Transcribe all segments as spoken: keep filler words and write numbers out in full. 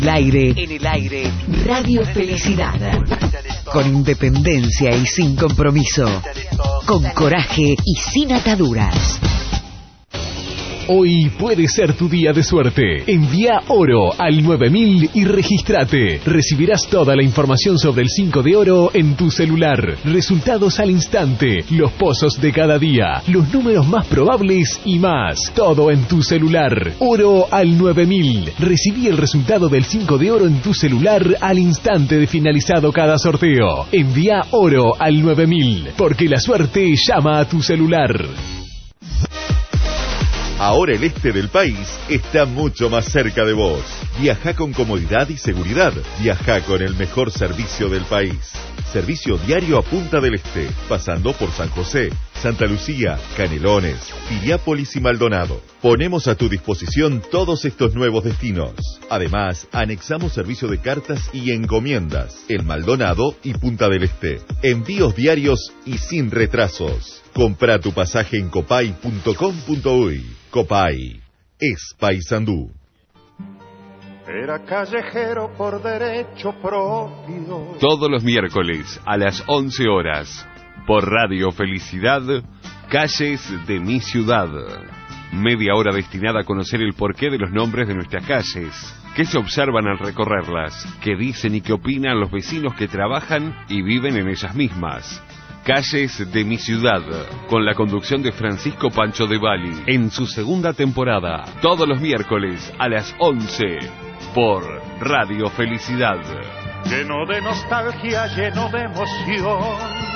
El aire, en el aire, Radio Felicidad. Con independencia y sin compromiso. Con coraje y sin ataduras. Hoy puede ser tu día de suerte. Envía oro al nueve mil y regístrate. Recibirás toda la información sobre el cinco de oro en tu celular. Resultados al instante, los pozos de cada día, los números más probables y más. Todo en tu celular. Oro al nueve mil. Recibí el resultado del cinco de oro en tu celular al instante de finalizado cada sorteo. Envía oro al nueve mil, porque la suerte llama a tu celular. Ahora el este del país está mucho más cerca de vos. Viaja con comodidad y seguridad. Viaja con el mejor servicio del país. Servicio diario a Punta del Este, pasando por San José, Santa Lucía, Canelones, Piriápolis y Maldonado. Ponemos a tu disposición todos estos nuevos destinos. Además, anexamos servicio de cartas y encomiendas en Maldonado y Punta del Este. Envíos diarios y sin retrasos. Compra tu pasaje en copay punto com punto uy. Copay es Paysandú. Era callejero por derecho propio. Todos los miércoles a las once horas, por Radio Felicidad, Calles de mi ciudad. Media hora destinada a conocer el porqué de los nombres de nuestras calles. ¿Qué se observan al recorrerlas? ¿Qué dicen y qué opinan los vecinos que trabajan y viven en ellas mismas? Calles de mi ciudad, con la conducción de Francisco Pancho de Bali, en su segunda temporada, todos los miércoles a las once, por Radio Felicidad. Lleno de nostalgia, lleno de emoción.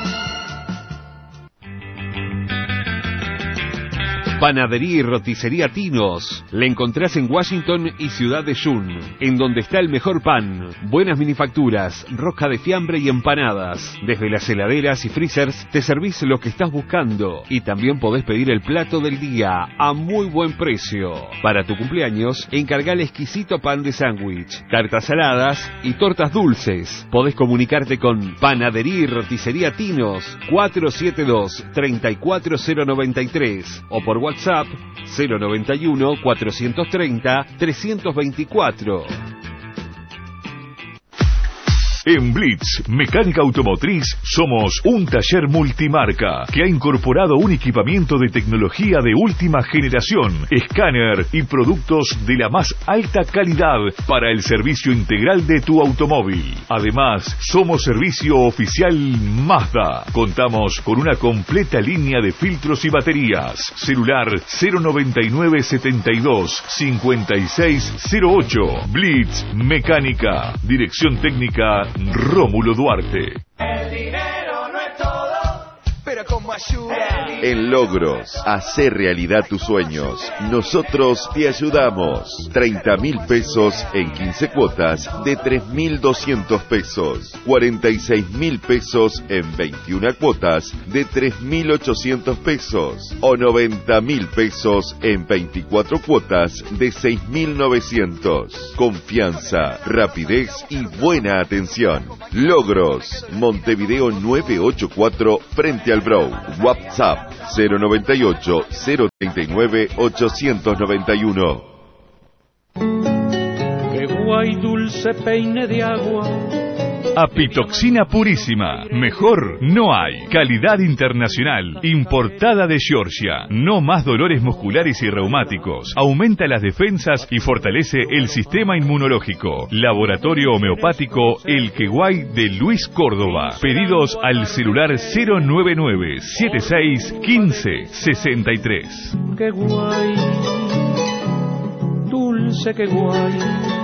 Panadería y roticería Tinos. La encontrás en Washington y Ciudad de Jun, en donde está el mejor pan, buenas minifacturas, rosca de fiambre y empanadas. Desde las heladeras y freezers te servís lo que estás buscando y también podés pedir el plato del día a muy buen precio. Para tu cumpleaños, encargá el exquisito pan de sándwich, tartas saladas y tortas dulces. Podés comunicarte con Panadería y roticería Tinos cuatro siete dos, tres cuatro cero nueve tres o por WhatsApp cero noventa y uno, cuatrocientos treinta, trescientos veinticuatro. En Blitz Mecánica Automotriz somos un taller multimarca que ha incorporado un equipamiento de tecnología de última generación, escáner y productos de la más alta calidad para el servicio integral de tu automóvil. Además, somos servicio oficial Mazda. Contamos con una completa línea de filtros y baterías. Celular cero noventa y nueve setenta y dos, cincuenta y seis cero ocho. Blitz Mecánica. Dirección técnica Rómulo Duarte. El dinero no es todo, pero como ayuda. En Logros, hacer realidad tus sueños. Nosotros te ayudamos. treinta mil pesos en quince cuotas de tres mil doscientos pesos. cuarenta y seis mil pesos en veintiuna cuotas de tres mil ochocientos pesos. O noventa mil pesos en veinticuatro cuotas de seis mil novecientos. Confianza, rapidez y buena atención. Logros, Montevideo novecientos ochenta y cuatro frente al Brow. WhatsApp cero noventa y ocho, cero treinta y nueve, ochocientos noventa y uno. Qué guay dulce peine de agua. Apitoxina purísima. Mejor no hay. Calidad internacional. Importada de Georgia. No más dolores musculares y reumáticos. Aumenta las defensas y fortalece el sistema inmunológico. Laboratorio homeopático El Queguay de Luis Córdoba. Pedidos al celular cero nueve nueve, setenta y seis, quince, sesenta y tres. Qué guay. Dulce, qué guay.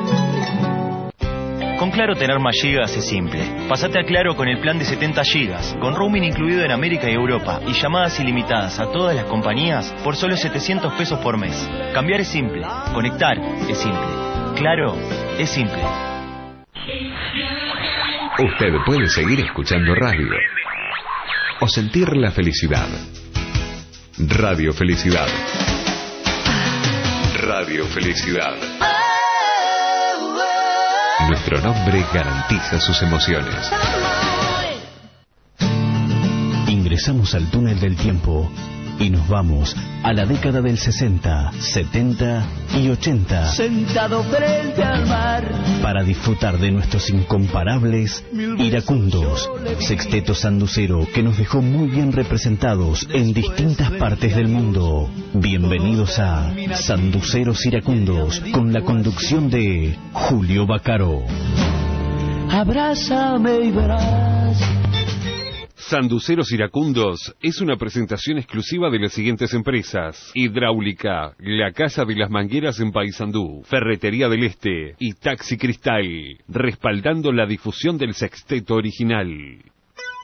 Con Claro tener más gigas es simple. Pasate a Claro con el plan de setenta gigas, con roaming incluido en América y Europa y llamadas ilimitadas a todas las compañías por solo setecientos pesos por mes. Cambiar es simple, conectar es simple. Claro es simple. Usted puede seguir escuchando radio o sentir la felicidad. Radio Felicidad. Radio Felicidad. Nuestro nombre garantiza sus emociones. Ingresamos al túnel del tiempo Y nos vamos a la década del sesenta, setenta y ochenta. Sentado frente al mar, para disfrutar de nuestros incomparables iracundos. Sexteto sanducero que nos dejó muy bien representados en distintas partes del mundo. Bienvenidos a Sanduceros Iracundos, con la conducción de Julio Baccaro. Abrázame y verás. Sanduceros Iracundos es una presentación exclusiva de las siguientes empresas: Hidráulica, La Casa de las Mangueras en Paysandú, Ferretería del Este y Taxi Cristal, respaldando la difusión del sexteto original.